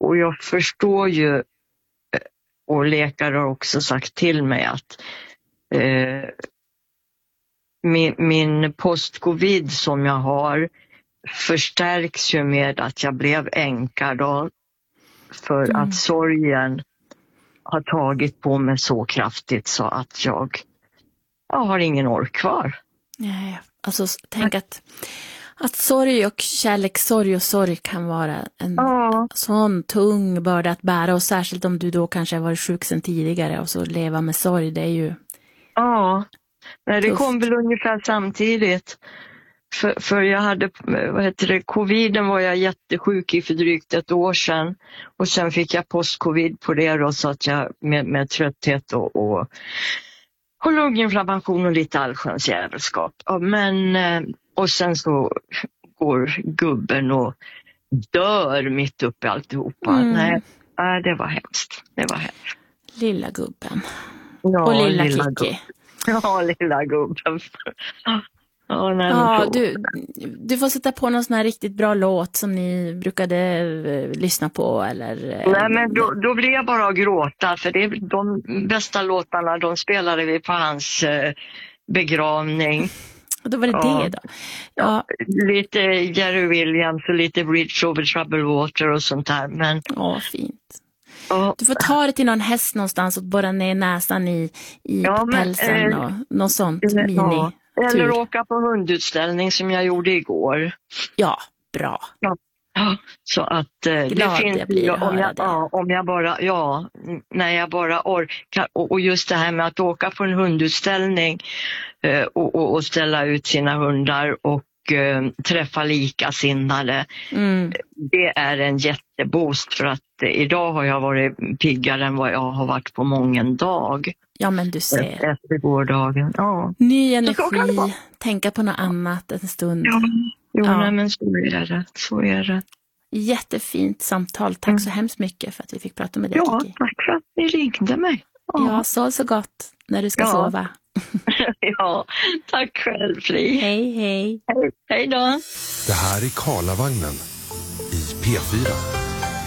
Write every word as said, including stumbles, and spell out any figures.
och jag förstår ju, och läkare har också sagt till mig att eh, min, min post-covid som jag har förstärks ju med att jag blev änka då, för Mm. att sorgen har tagit på mig så kraftigt så att jag, jag har ingen ork kvar. Nej, alltså tänk att, att sorg och kärlek, sorg och sorg kan vara en Ja. sån tung börda att bära, och särskilt om du då kanske har varit sjuk sedan tidigare och så leva med sorg, det är ju Ja, nej, det tufft. kom väl ungefär samtidigt. För, för jag hade, vad heter det, coviden var jag jättesjuk i för drygt ett år sedan. Och sen fick jag post-covid på det då, så att jag med, med trötthet och, och, och lunginflammation och lite allsköns jävelskap. Ja, men, och sen så går gubben och dör mitt uppe i alltihopa. Mm. Nej, nej, det var hemskt. Det var hemskt. Lilla gubben. Ja, Och lilla, lilla Kiki. Gubben. Ja, lilla gubben. Ja, nej, Ja, så. du, du får sätta på någon sån här riktigt bra låt som ni brukade eh, lyssna på, eller... Eh, Nej, men då, då blir jag bara att gråta, för det är de bästa låtarna, de spelade vi på hans eh, begravning. Och då var det Ja. det då. Ja, Lite Jerry Williams och lite Bridge over Troubled Water och sånt där. Men, ja, fint. ja, Du får ta det till någon häst någonstans och borra ner näsan i, i Ja, men, pälsen eh, och något sånt ja. mini. Eller tur. åka på hundutställning som jag gjorde igår. Ja, bra. Ja, så att eh, det Glad finns jag blir ju, att om höra jag, det. ja, om jag bara, ja, när jag bara orkar, och, och just det här med att åka på en hundutställning eh, och, och, och ställa ut sina hundar och eh, träffa likasinnade, Mm. det är en jätteboost, för att eh, idag har jag varit piggare än vad jag har varit på mången dag Ja, men du ser. efter gårdagen. Ja, Ny Så kan det vara. energi, tänka på något annat en stund. ja. Jo, Ja. nej, men så är det, så är det. Jättefint samtal. Tack Mm. så hemskt mycket för att vi fick prata med dig, Ja, Kiki. tack för att ni ringde mig. Ja, så så gott när du ska Ja. sova. Ja, tack själv, Fri. Hej, hej. Hej, hej då. Det här är Karlavagnen i P fyra.